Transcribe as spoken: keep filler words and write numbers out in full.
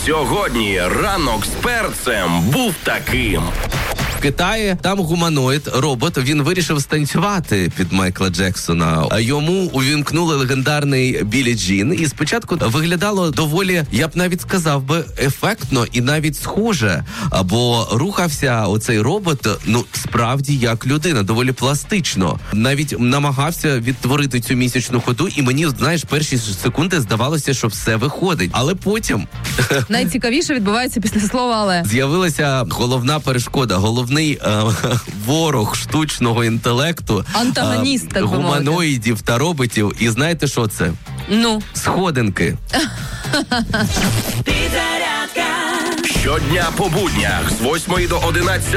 Сьогодні ранок з перцем був таким. В Китаї там гуманоїд, робот, він вирішив станцювати під Майкла Джексона. Йому увімкнули легендарний Білі Джін, і спочатку виглядало доволі, я б навіть сказав би, ефектно і навіть схоже. Бо рухався оцей робот, ну, справді як людина, доволі пластично. Навіть намагався відтворити цю місячну ходу, і мені, знаєш, перші секунди здавалося, що все виходить. Але потім... Найцікавіше відбувається після слова «але». З'явилася головна перешкода, головний е, ворог штучного інтелекту, антагоніст, так би мовити, гуманоїдів та роботів. І знаєте, що це? Ну? Сходинки. Щодня по буднях з восьмої до одинадцятої